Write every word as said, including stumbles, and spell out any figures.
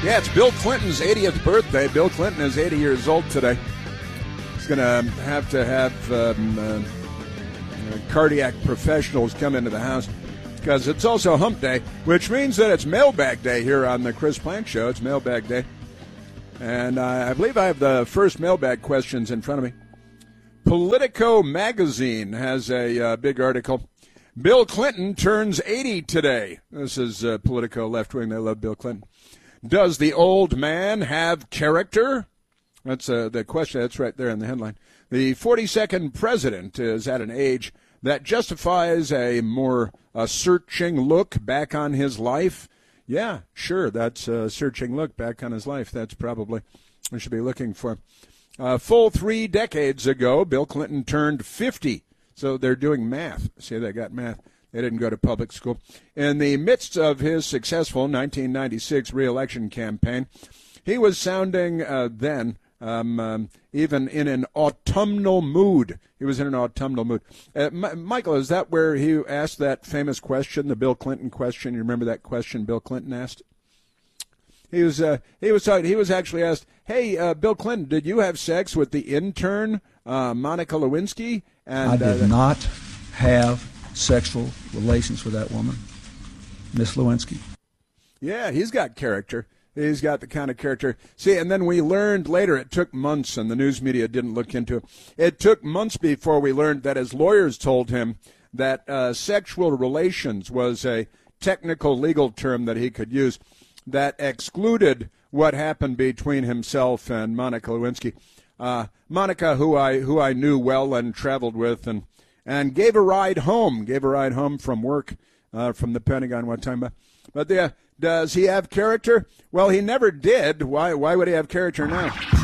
Yeah, it's Bill Clinton's eightieth birthday. Bill Clinton is eighty years old today. He's going to have to have um, uh, cardiac professionals come into the house because it's also Hump Day, which means that it's Mailbag Day here on the Chris Plank Show. It's Mailbag Day. And uh, I believe I have the first mailbag questions in front of me. Politico magazine has a uh, big article. Bill Clinton turns eighty today. This is uh, Politico, left-wing. They love Bill Clinton. Does the old man have character? That's uh, the question. That's right there in the headline. The forty-second president is at an age that justifies a more uh, searching look back on his life. Yeah, sure, that's a searching look back on his life. That's probably what we should be looking for. Uh, full three decades ago, Bill Clinton turned fifty. So they're doing math. See, they got math. They didn't go to public school. In the midst of his successful nineteen ninety-six re-election campaign, he was sounding uh, then um, um, even in an autumnal mood. He was in an autumnal mood. Uh, M- Michael, is that where he asked that famous question, the Bill Clinton question? You remember that question Bill Clinton asked? He was uh, he was talking, he was actually asked, "Hey, uh, Bill Clinton, did you have sex with the intern uh, Monica Lewinsky?" And I did uh, not have sexual relations with that woman, Miss Lewinsky. Yeah, he's got character. He's got the kind of character. See, and then we learned later, it took months, and the news media didn't look into it. It took months before we learned that his lawyers told him that uh, sexual relations was a technical legal term that he could use that excluded what happened between himself and Monica Lewinsky. Uh, Monica, who I who I knew well and traveled with, and and gave a ride home, gave a ride home from work, uh, from the Pentagon one time. But, but the, does he have character? Well, he never did. Why Why would he have character now?